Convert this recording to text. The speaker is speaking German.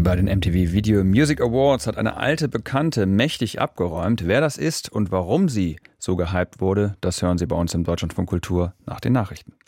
Bei den MTV Video Music Awards hat eine alte Bekannte mächtig abgeräumt. Wer das ist und warum sie so gehypt wurde, das hören Sie bei uns im Deutschlandfunk Kultur nach den Nachrichten.